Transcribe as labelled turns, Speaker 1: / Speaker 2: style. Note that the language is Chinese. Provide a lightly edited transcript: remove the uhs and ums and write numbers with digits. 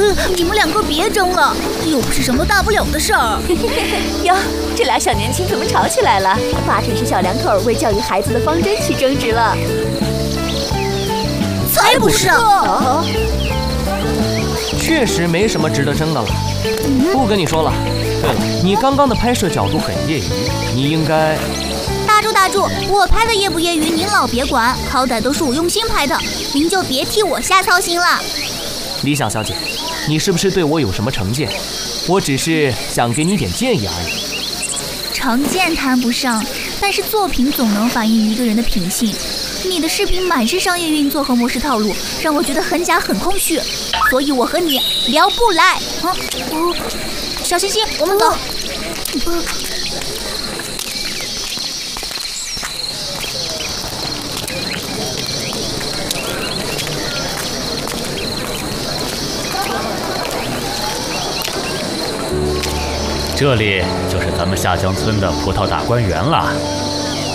Speaker 1: 你们两个别争了，又不是什么大不了的事儿。
Speaker 2: 哟，这俩小年轻怎么吵起来了？八成是小两口为教育孩子的方针起争执了。
Speaker 1: 才不是！
Speaker 3: 确实没什么值得争的了。不跟你说了。对了，你刚刚的拍摄角度很业余，你应该……
Speaker 1: 大柱，我拍的业不业余您老别管，好歹都是我用心拍的，您就别替我瞎操心了。
Speaker 3: 理想小姐，你是不是对我有什么成见？我只是想给你点建议而已。
Speaker 1: 成见谈不上，但是作品总能反映一个人的品性。你的视频满是商业运作和模式套路，让我觉得很假很空虚，所以我和你聊不来。小星星，我们走。
Speaker 4: 这里就是咱们下江村的葡萄大观园了。